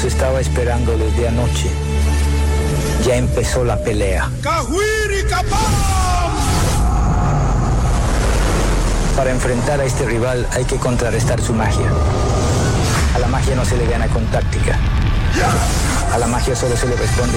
los estaba esperando desde anoche. Ya empezó la pelea. Para enfrentar a este rival hay que contrarrestar su magia. A la magia no se le gana con táctica. A la magia solo se le responde